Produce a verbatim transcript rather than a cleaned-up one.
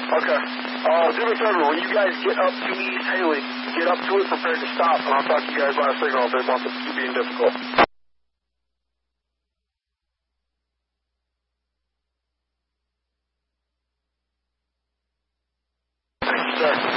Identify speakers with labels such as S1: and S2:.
S1: Okay. Uh, do me a favor. When you guys get up to East Haley, get up to it, prepared to stop, and I'll talk to you guys by signal if there's something being difficult. Thank you, sir.